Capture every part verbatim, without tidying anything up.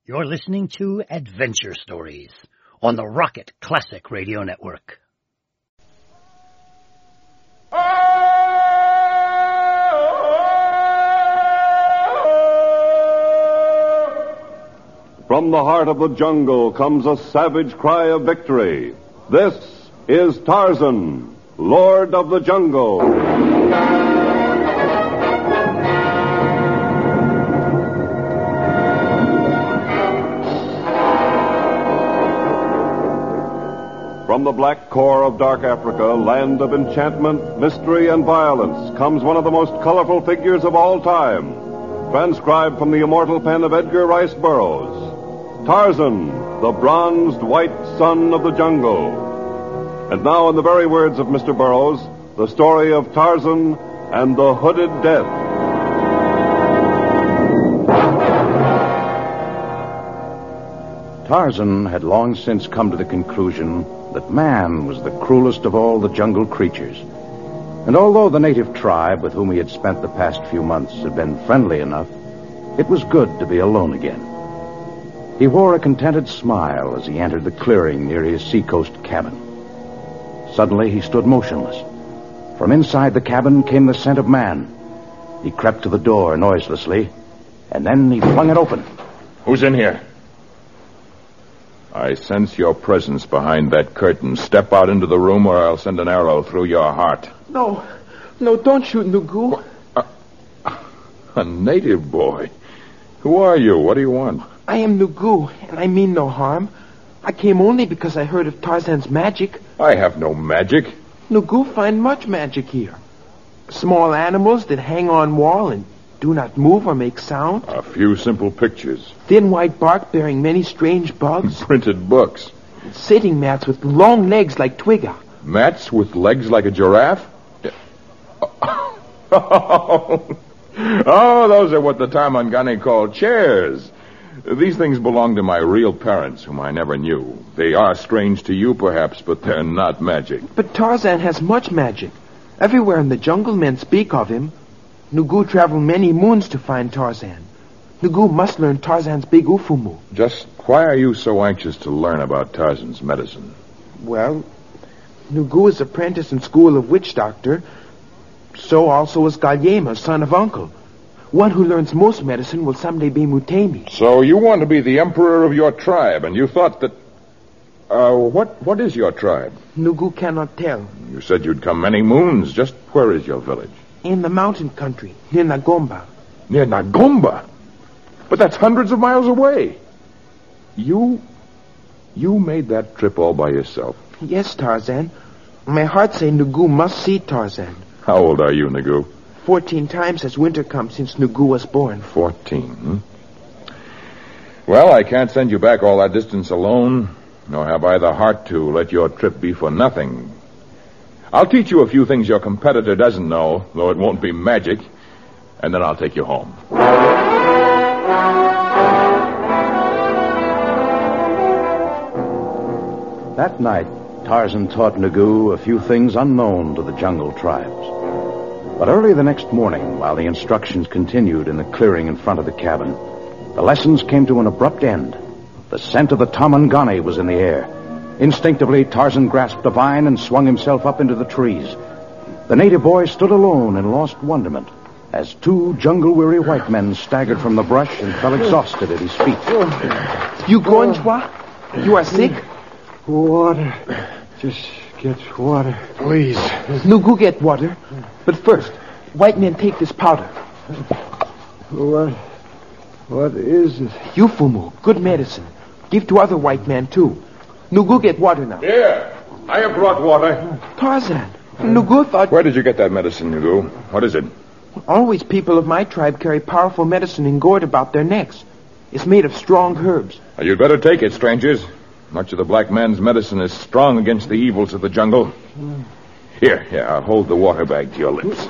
You're listening to Adventure Stories on the Rocket Classic Radio Network. From the heart of the jungle comes a savage cry of victory. This is Tarzan, Lord of the Jungle. From the black core of dark Africa, land of enchantment, mystery, and violence, comes one of the most colorful figures of all time, transcribed from the immortal pen of Edgar Rice Burroughs. Tarzan, the bronzed white son of the jungle. And now, in the very words of Mister Burroughs, the story of Tarzan and the Hooded Death. Tarzan had long since come to the conclusion that man was the cruelest of all the jungle creatures. And although the native tribe with whom he had spent the past few months had been friendly enough, it was good to be alone again. He wore a contented smile as he entered the clearing near his seacoast cabin. Suddenly he stood motionless. From inside the cabin came the scent of man. He crept to the door noiselessly, and then he flung it open. Who's in here? I sense your presence behind that curtain. Step out into the room or I'll send an arrow through your heart. No. No, don't shoot, Nugu. Uh, a native boy. Who are you? What do you want? I am Nugu, and I mean no harm. I came only because I heard of Tarzan's magic. I have no magic. Nugu find much magic here. Small animals that hang on wall and do not move or make sound. A few simple pictures. Thin white bark bearing many strange bugs. Printed books. Sitting mats with long legs like Twigga. Mats with legs like a giraffe? Oh, those are what the Tarmangani call chairs. These things belong to my real parents, whom I never knew. They are strange to you, perhaps, but they're not magic. But Tarzan has much magic. Everywhere in the jungle men speak of him. Nugu traveled many moons to find Tarzan. Nugu must learn Tarzan's big ufumu. Just why are you so anxious to learn about Tarzan's medicine? Well, Nugu is apprentice in school of witch doctor. So also is Galyema, son of uncle. One who learns most medicine will someday be Mutemi. So you want to be the emperor of your tribe, and you thought that... Uh, what, what is your tribe? Nugu cannot tell. You said you'd come many moons. Just where is your village? In the mountain country, near Nagomba. Near Nagomba? But that's hundreds of miles away. You... You made that trip all by yourself? Yes, Tarzan. My heart say Nugu must see Tarzan. How old are you, Nugu? Fourteen times has winter come since Nugu was born. Fourteen, hmm? Well, I can't send you back all that distance alone, nor have I the heart to let your trip be for nothing. I'll teach you a few things your competitor doesn't know, though it won't be magic, and then I'll take you home. That night, Tarzan taught Nugu a few things unknown to the jungle tribes. But early the next morning, while the instructions continued in the clearing in front of the cabin, the lessons came to an abrupt end. The scent of the Tarmangani was in the air. Instinctively, Tarzan grasped a vine and swung himself up into the trees. The native boy stood alone in lost wonderment as two jungle-weary white men staggered from the brush and fell exhausted at his feet. You going, Chua? You are sick? Water. Just get water. Please. Nugu get water. But first, white men take this powder. What? What is it? Ufumu, good medicine. Give to other white men, too. Nugu get water now. Here, I have brought water. Tarzan, Nugu thought... Where did you get that medicine, Nugu? What is it? Always people of my tribe carry powerful medicine in gourd about their necks. It's made of strong herbs. Well, you'd better take it, strangers. Much of the black man's medicine is strong against the evils of the jungle. Here, here, I'll hold the water bag to your lips.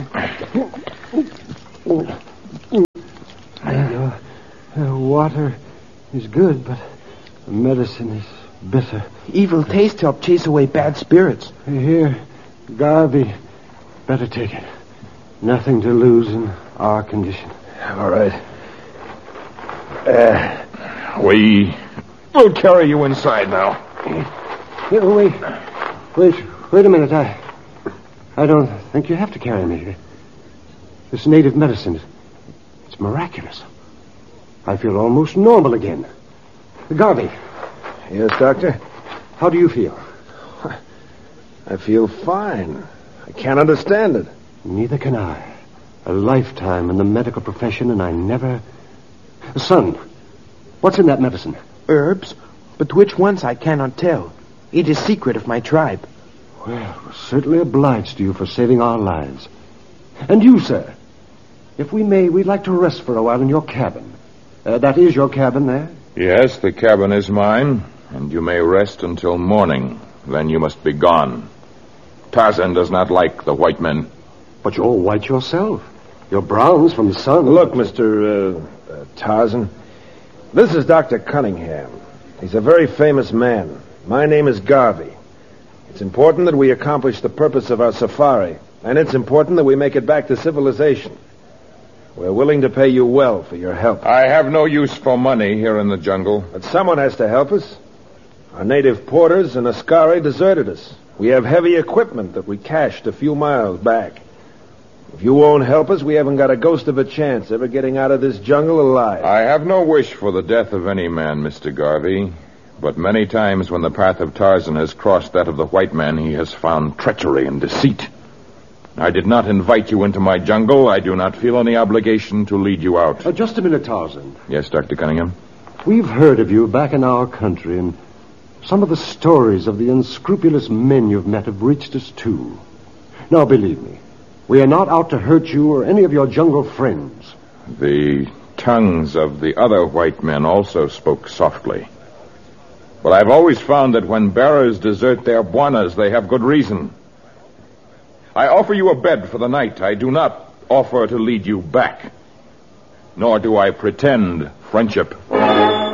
Uh, uh, water is good, but the medicine is bitter. Evil taste help chase away bad spirits. Here, Garvey, better take it. Nothing to lose in our condition. All right. Uh, We will carry you inside now. Yeah, wait. Wait, wait a minute. I, I don't think you have to carry me. This native medicine, it's miraculous. I feel almost normal again. Garvey. Yes, Doctor? How do you feel? I feel fine. I can't understand it. Neither can I. A lifetime in the medical profession, and I never... Son, what's in that medicine? Herbs, but which ones I cannot tell. It is secret of my tribe. Well, we're certainly obliged to you for saving our lives. And you, sir. If we may, we'd like to rest for a while in your cabin. Uh, that is your cabin there? Yes, the cabin is mine, and you may rest until morning. Then you must be gone. Tarzan does not like the white men. But you're white yourself. You're browns from the sun. Look, Mister Uh, uh, Tarzan, this is Doctor Cunningham. He's a very famous man. My name is Garvey. It's important that we accomplish the purpose of our safari, and it's important that we make it back to civilization. We're willing to pay you well for your help. I have no use for money here in the jungle. But someone has to help us. Our native porters and Askari deserted us. We have heavy equipment that we cached a few miles back. If you won't help us, we haven't got a ghost of a chance ever getting out of this jungle alive. I have no wish for the death of any man, Mister Garvey. But many times when the path of Tarzan has crossed that of the white man, he has found treachery and deceit. I did not invite you into my jungle. I do not feel any obligation to lead you out. Uh, just a minute, Tarzan. Yes, Doctor Cunningham? We've heard of you back in our country, and some of the stories of the unscrupulous men you've met have reached us, too. Now, believe me, we are not out to hurt you or any of your jungle friends. The tongues of the other white men also spoke softly. But I've always found that when bearers desert their buanas, they have good reason. I offer you a bed for the night. I do not offer to lead you back. Nor do I pretend friendship.